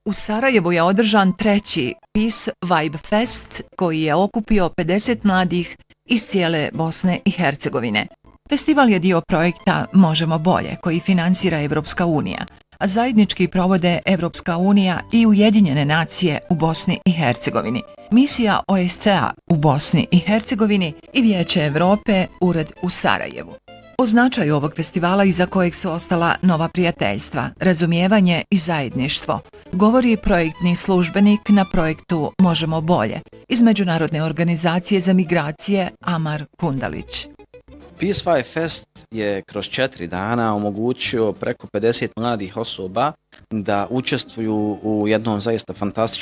U Sarajevu je održan treći Peace Vibe Fest koji je okupio 50 mladih iz cijele Bosne i Hercegovine. Festival je dio projekta Možemo bolje koji finansira Evropska unija, a zajednički provode Evropska unija i Ujedinjene nacije u Bosni i Hercegovini, misija OSCE u Bosni i Hercegovini i Vijeće Evrope, ured u Sarajevu. O značaju ovog festivala iza kojeg su ostala nova prijateljstva, razumijevanje i zajedništvo, govori projektni službenik na projektu Možemo bolje iz Međunarodne organizacije za migracije Amar Kundalić. Peace Vibe Fest je kroz 4 dana omogućio preko 50 mladih osoba da učestvuju u jednom zaista fantastičnom